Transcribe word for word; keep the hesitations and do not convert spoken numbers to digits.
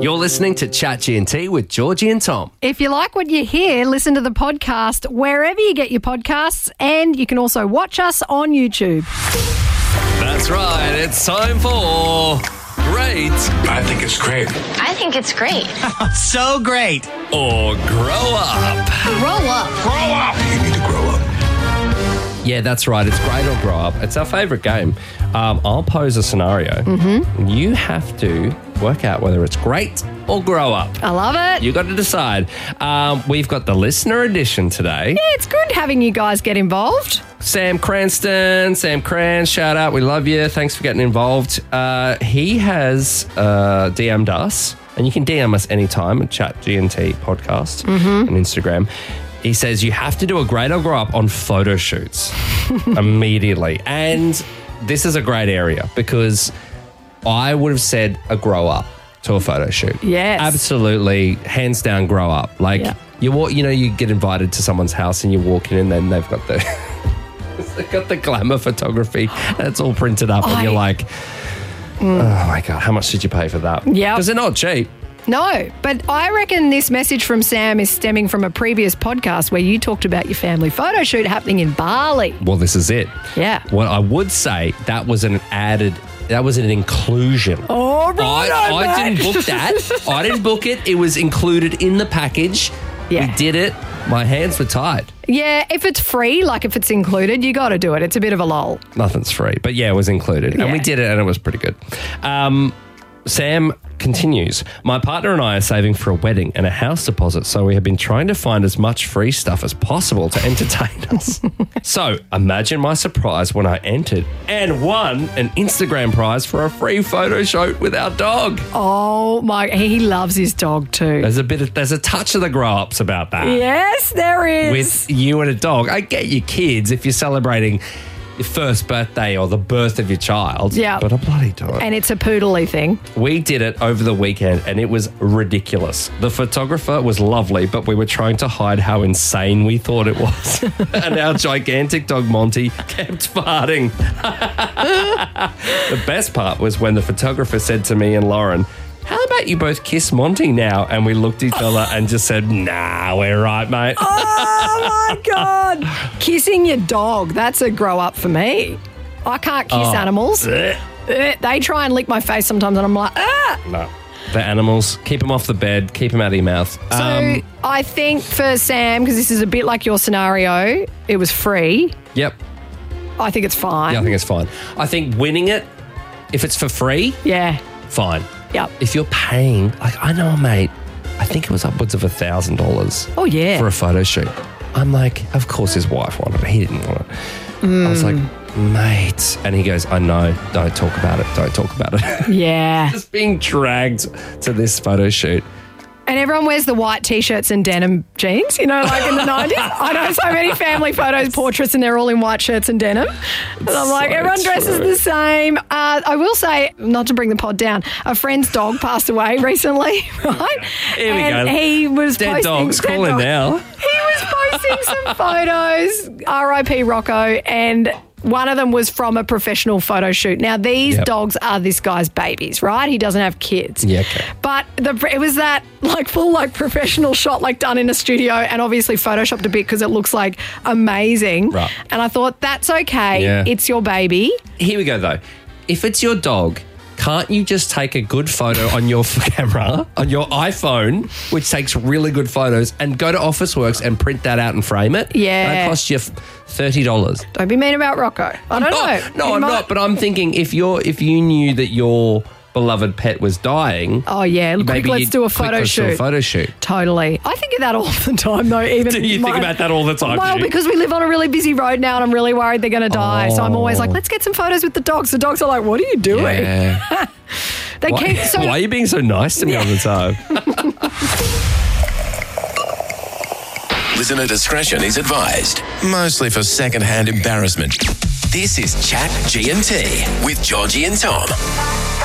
You're listening to Chat G and T with Georgie and Tom. If you like what you hear, listen to the podcast wherever you get your podcasts, and you can also watch us on YouTube. That's right. It's time for Great I think it's great. I think it's great. So great. or Grow Up. Grow up. Grow up. You need to grow up. Yeah, that's right. It's Great or Grow Up. It's our favourite game. Um, I'll pose a scenario. Mm-hmm. You have to work out whether it's great or grow up. I love it. You got to decide. Um, we've got the listener edition today. Yeah, it's good having you guys get involved. Sam Cranston, Sam Cran, shout out. We love you. Thanks for getting involved. Uh, he has uh, D M'd us, and you can D M us anytime at Chat G and T podcast Mm-hmm. on Instagram. He says you have to do a great or grow up on photo shoots immediately. And this is a great area because I would have said a grow up to a photo shoot. Yes. Absolutely, hands down, grow up. Like, Yeah. you walk, you know, you get invited to someone's house and you walk in and then they've got the they've got the glamour photography and it's all printed up and I- you're like, oh my God, how much did you pay for that? Yep. Because they're not cheap. No, but I reckon this message from Sam is stemming from a previous podcast where you talked about your family photo shoot happening in Bali. Well, this is it. Yeah. What I would say, that was an added, that was an inclusion. All right, I, oh, I mate. didn't book that. I didn't book it. It was included in the package. Yeah. We did it. My hands were tied. Yeah, if it's free, like if it's included, you got to do it. It's a bit of a lull. Nothing's free. But yeah, it was included. And Yeah. we did it and it was pretty good. Um, Sam continues, my partner and I are saving for a wedding and a house deposit, so we have been trying to find as much free stuff as possible to entertain us. So imagine my surprise when I entered and won an Instagram prize for a free photo shoot with our dog. Oh my, he loves his dog too. There's a bit of, there's a touch of the grow-ups about that. Yes, there is. With you and a dog. I get your kids if you're celebrating your first birthday or the birth of your child. Yeah. But a bloody dog. And it's a poodly thing. We did it over the weekend and it was ridiculous. The photographer was lovely, but we were trying to hide how insane we thought it was. And our gigantic dog Monty kept farting. The best part was when the photographer said to me and Lauren, how about you both kiss Monty now? And we looked at each other and just said, nah, we're right, mate. Oh my God. Kissing your dog, that's a grow up for me. I can't kiss Oh. animals. Blech. Uh, They try and lick my face sometimes and I'm like, ah. No. The animals, keep them off the bed, keep them out of your mouth. So Um, I think for Sam, because this is a bit like your scenario, it was free. yep. I think it's fine. Yeah, I think it's fine. I think winning it, if it's for free, Yeah. fine. Yep. If you're paying, like I know a mate, I think it was upwards of a thousand dollars Oh, yeah. for a photo shoot. I'm like, of course his wife wanted it. He didn't want it. I was like, mate. And he goes, I know. Don't talk about it. Don't talk about it. Yeah. Just being dragged to this photo shoot. And everyone wears the white T-shirts and denim jeans, you know, like in the nineties. I know so many family photos, portraits, and they're all in white shirts and denim. And I'm like, so everyone dresses true. the same. Uh, I will say, not to bring the pod down, a friend's dog passed away recently, right? Here we and go. he was Dead posting... dogs, dead call in dog- now. He was posting some photos, R I P Rocco, and one of them was from a professional photo shoot. Now, these Yep. dogs are this guy's babies, right? He doesn't have kids. Yeah, okay. But the, it was that like full like professional shot like done in a studio and obviously photoshopped a bit because it looks like amazing. Right. And I thought, that's okay. Yeah. It's your baby. Here we go, though. If it's your dog, can't you just take a good photo on your camera, on your iPhone, which takes really good photos, and go to Officeworks and print that out and frame it? Yeah. That costs you thirty dollars. Don't be mean about Rocco. I don't know. No, He I'm might- not. But I'm thinking if you're if you knew that your beloved pet was dying, Oh, yeah. Quick, maybe let's you'd do a click, photo let's do a shoot. photo shoot. Totally. I think of that all the time, though. Even Do you think my- about that all the time, Well, do you? because we live on a really busy road now and I'm really worried they're going to die. So I'm always like, Oh. let's get some photos with the dogs. The dogs are like, what are you doing? Yeah. They why, keep so why are you being so nice to me all the time? Listener discretion is advised, mostly for second-hand embarrassment. This is Chat G and T with Georgie and Tom.